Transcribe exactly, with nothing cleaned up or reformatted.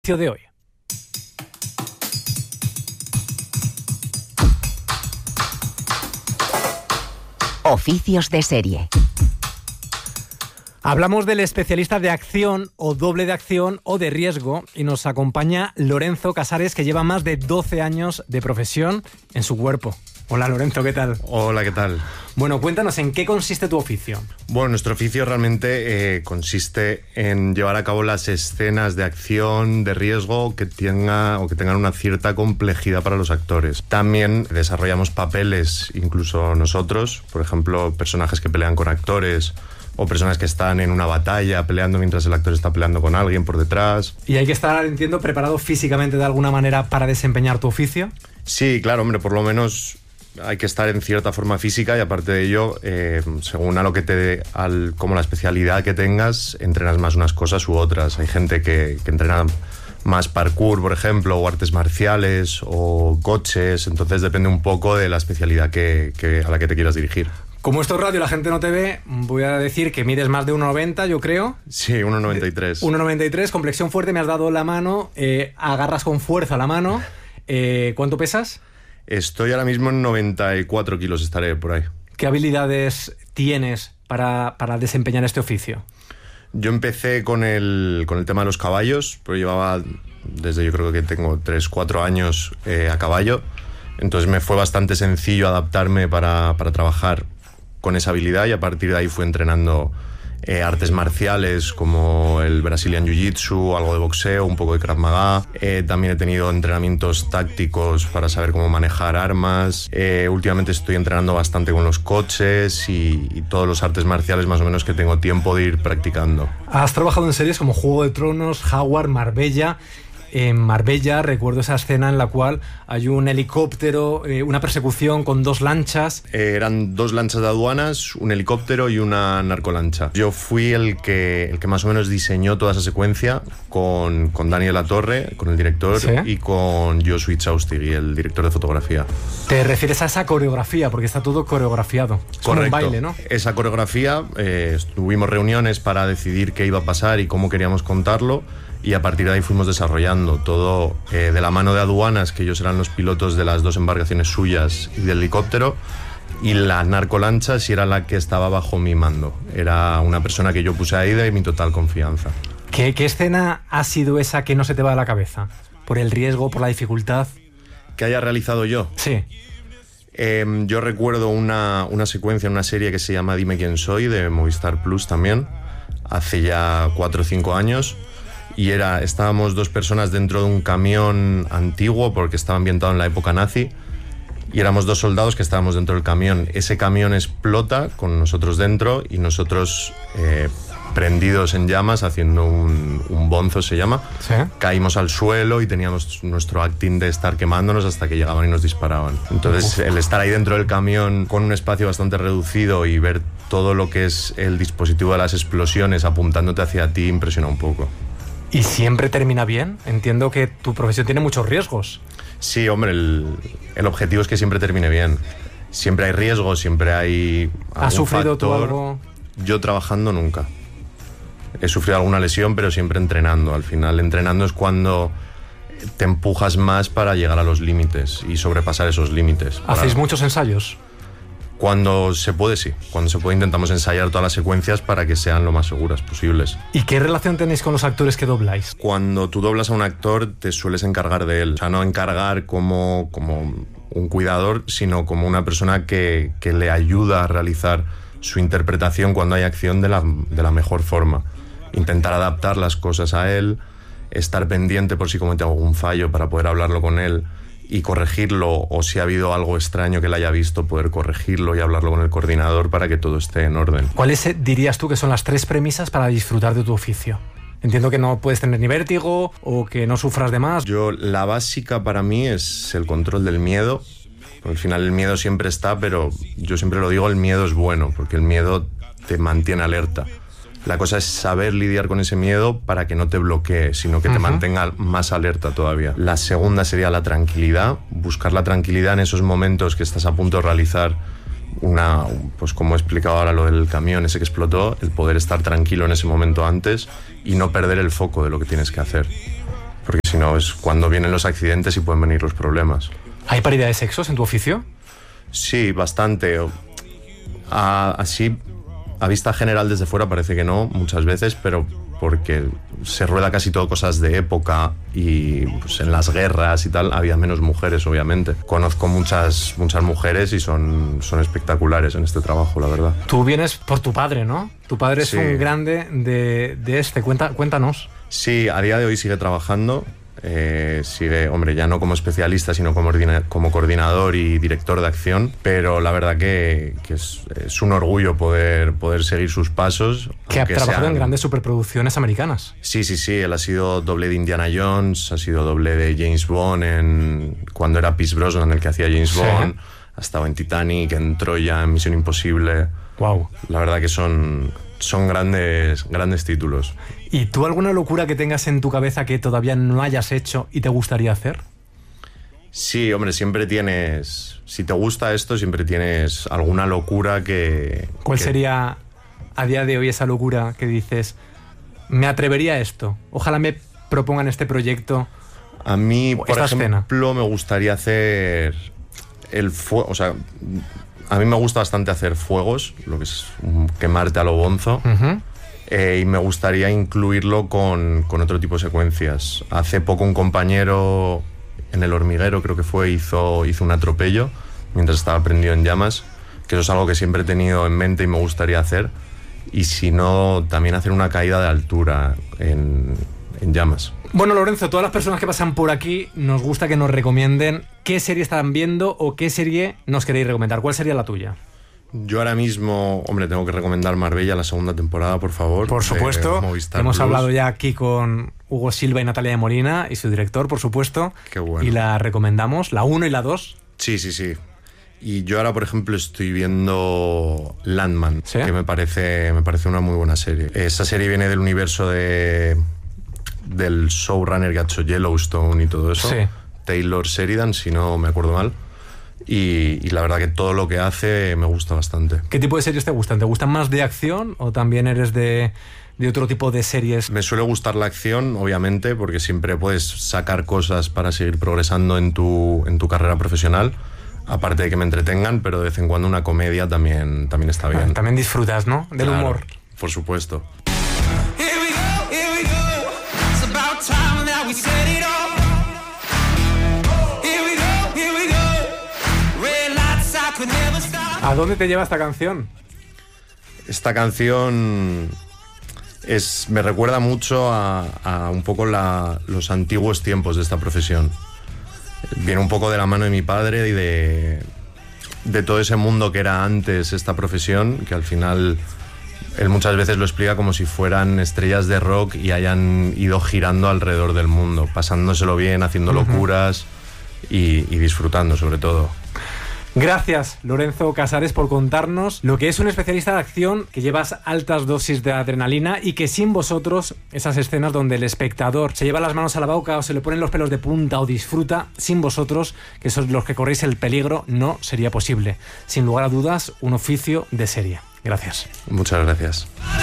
de hoy. Oficios de serie. Hablamos del especialista de acción o doble de acción o de riesgo y nos acompaña Lorenzo Casares, que lleva más de doce años de profesión en su cuerpo. Hola Lorenzo, ¿qué tal? Hola, ¿qué tal? Bueno, cuéntanos, ¿en qué consiste tu oficio? Bueno, nuestro oficio realmente eh, consiste en llevar a cabo las escenas de acción, de riesgo que tenga o que tengan una cierta complejidad para los actores. También desarrollamos papeles, incluso nosotros, por ejemplo, personajes que pelean con actores o personas que están en una batalla peleando mientras el actor está peleando con alguien por detrás. ¿Y hay que estar, entiendo, preparado físicamente de alguna manera para desempeñar tu oficio? Sí, claro, hombre, por lo menos hay que estar en cierta forma física y aparte de ello, eh, según a lo que te, al, como la especialidad que tengas, entrenas más unas cosas u otras. Hay gente que, que entrena más parkour, por ejemplo, o artes marciales o coches, entonces depende un poco de la especialidad que, que, a la que te quieras dirigir. Como esto es radio y la gente no te ve, voy a decir que mides más de uno noventa, yo creo. Sí, uno noventa y tres. uno noventa y tres, complexión fuerte, me has dado la mano, eh, agarras con fuerza la mano. Eh, ¿Cuánto pesas? Estoy ahora mismo en noventa y cuatro kilos, estaré por ahí. ¿Qué habilidades tienes para, para desempeñar este oficio? Yo empecé con el, con el tema de los caballos, pero llevaba desde yo creo que tengo tres, cuatro años eh, a caballo. Entonces me fue bastante sencillo adaptarme para, para trabajar con esa habilidad y a partir de ahí fui entrenando eh, artes marciales como el Brazilian Jiu-Jitsu, algo de boxeo, un poco de Krav Maga. Eh, también he tenido entrenamientos tácticos para saber cómo manejar armas. Eh, últimamente estoy entrenando bastante con los coches y, y todos los artes marciales más o menos que tengo tiempo de ir practicando. Has trabajado en series como Juego de Tronos, Howard, Marbella. En Marbella recuerdo esa escena en la cual hay un helicóptero, eh, una persecución con dos lanchas. Eh, eran dos lanchas de aduanas, un helicóptero y una narcolancha. Yo fui el que, el que más o menos diseñó toda esa secuencia con, con Daniel Latorre, con el director, ¿sí? Y con Josu Ichaustegui, el director de fotografía. ¿Te refieres a esa coreografía? Porque está todo coreografiado. Es como un baile, ¿no? Esa coreografía, eh, tuvimos reuniones para decidir qué iba a pasar y cómo queríamos contarlo. Y a partir de ahí fuimos desarrollando todo eh, de la mano de aduanas, que ellos eran los pilotos de las dos embarcaciones suyas y del helicóptero, y la narcolancha sí era la que estaba bajo mi mando. Era una persona que yo puse ahí de mi total confianza. ¿Qué, qué escena ha sido esa que no se te va de la cabeza? ¿Por el riesgo, por la dificultad? ¿Que haya realizado yo? Sí. Eh, yo recuerdo una, una secuencia en una serie que se llama Dime quién soy, de Movistar Plus también, hace ya cuatro o cinco años. Y era, estábamos dos personas dentro de un camión antiguo porque estaba ambientado en la época nazi y éramos dos soldados que estábamos dentro del camión. Ese camión explota con nosotros dentro y nosotros eh, prendidos en llamas haciendo un, un bonzo se llama. ¿Sí? Caímos al suelo y teníamos nuestro acting de estar quemándonos hasta que llegaban y nos disparaban. Entonces el estar ahí dentro del camión con un espacio bastante reducido y ver todo lo que es el dispositivo de las explosiones apuntándote hacia ti impresiona un poco. ¿Y siempre termina bien? Entiendo que tu profesión tiene muchos riesgos. Sí, hombre, el, el objetivo es que siempre termine bien. Siempre hay riesgos, siempre hay algún ¿Has sufrido factor. tú algo? Yo trabajando nunca. He sufrido alguna lesión, pero siempre entrenando. Al final, entrenando es cuando te empujas más para llegar a los límites y sobrepasar esos límites. ¿Hacéis para... muchos ensayos? Cuando se puede, sí. Cuando se puede intentamos ensayar todas las secuencias para que sean lo más seguras posibles. ¿Y qué relación tenéis con los actores que dobláis? Cuando tú doblas a un actor te sueles encargar de él. O sea, no encargar como, como un cuidador, sino como una persona que, que le ayuda a realizar su interpretación cuando hay acción de la, de la mejor forma. Intentar adaptar las cosas a él, estar pendiente por si comete algún fallo para poder hablarlo con él y corregirlo, o si ha habido algo extraño que le haya visto, poder corregirlo y hablarlo con el coordinador para que todo esté en orden. ¿Cuáles dirías tú que son las tres premisas para disfrutar de tu oficio? Entiendo que no puedes tener ni vértigo o que no sufras de más. Yo, la básica para mí es el control del miedo. Al final el miedo siempre está, pero yo siempre lo digo, el miedo es bueno, porque el miedo te mantiene alerta. La cosa es saber lidiar con ese miedo para que no te bloquee, sino que te uh-huh. mantenga más alerta todavía. La segunda sería la tranquilidad, buscar la tranquilidad en esos momentos que estás a punto de realizar una, pues como he explicado ahora lo del camión ese que explotó, el poder estar tranquilo en ese momento antes y no perder el foco de lo que tienes que hacer. porque si no es cuando vienen los accidentes y pueden venir los problemas. ¿Hay paridad de sexos en tu oficio? Sí, bastante. A, así, a vista general desde fuera parece que no, muchas veces, pero porque se rueda casi todo cosas de época y pues, en las guerras y tal había menos mujeres, obviamente. Conozco muchas, muchas mujeres y son, son espectaculares en este trabajo, la verdad. Tú vienes por tu padre, ¿no? Tu padre es Sí. un grande de, de este. Cuenta, cuéntanos. Sí, a día de hoy sigue trabajando. Eh, sigue, hombre, ya no como especialista, sino como, ordina- como coordinador y director de acción, pero la verdad que, que es, es un orgullo poder, poder seguir sus pasos. Que ha aunque trabajado sean- en grandes superproducciones americanas. Sí, sí, sí, él ha sido doble de Indiana Jones, ha sido doble de James Bond en, cuando era Pierce Brosnan, el que hacía James Sí. Bond, ha estado en Titanic, en Troya, en Misión Imposible. Wow. La verdad que son, son grandes, grandes títulos. ¿Y tú alguna locura que tengas en tu cabeza que todavía no hayas hecho y te gustaría hacer? Sí, hombre, siempre tienes... Si te gusta esto, siempre tienes alguna locura que... ¿Cuál que- sería a día de hoy esa locura que dices, me atrevería a esto? Ojalá me propongan este proyecto. A mí, por esta ejemplo, escena. me gustaría hacer el fuego... O sea, a mí me gusta bastante hacer fuegos, lo que es un quemarte a lo bonzo. Ujú. Eh, y me gustaría incluirlo con, con otro tipo de secuencias. Hace poco un compañero en El Hormiguero, creo que fue, hizo, hizo un atropello mientras estaba prendido en llamas, que eso es algo que siempre he tenido en mente y me gustaría hacer. Y si no, también hacer una caída de altura en, en llamas. Bueno, Lorenzo, todas las personas que pasan por aquí nos gusta que nos recomienden qué serie están viendo o qué serie nos queréis recomendar. ¿Cuál sería la tuya? Yo ahora mismo, hombre, tengo que recomendar Marbella, la segunda temporada, por favor. Por de supuesto. Movistar Hemos Plus. hablado ya aquí con Hugo Silva y Natalia de Molina y su director, por supuesto. Qué bueno. Y la recomendamos, la uno y la dos. Sí, sí, sí. Y yo ahora, por ejemplo, estoy viendo Landman, ¿Sí? que me parece, me parece una muy buena serie. Esa serie viene del universo de del showrunner que ha hecho Yellowstone y todo eso. Sí. Taylor Sheridan, si no me acuerdo mal. Y, y la verdad que todo lo que hace me gusta bastante. ¿Qué tipo de series te gustan? ¿Te gustan más de acción o también eres de, de otro tipo de series? Me suele gustar la acción, obviamente, porque siempre puedes sacar cosas para seguir progresando en tu, en tu carrera profesional. Aparte de que me entretengan, pero de vez en cuando una comedia también, también está bien. Ah, también disfrutas, ¿no? Del Claro, humor. por supuesto. Here we go, here we go. It's about time that we set it off. Here we go, here we go. Red lights, I could never stop. ¿A dónde te lleva esta canción? Esta canción es, me recuerda mucho a, a un poco la, los antiguos tiempos de esta profesión. Viene un poco de la mano de mi padre y de, de todo ese mundo que era antes esta profesión, que al final él muchas veces lo explica como si fueran estrellas de rock y hayan ido girando alrededor del mundo, pasándoselo bien, haciendo locuras y, y disfrutando sobre todo. Gracias, Lorenzo Casares, por contarnos lo que es un especialista de acción que llevas altas dosis de adrenalina y que sin vosotros, esas escenas donde el espectador se lleva las manos a la boca o se le ponen los pelos de punta o disfruta, sin vosotros, que sois los que corréis el peligro, no sería posible. Sin lugar a dudas, un oficio de serie. Gracias. Muchas gracias.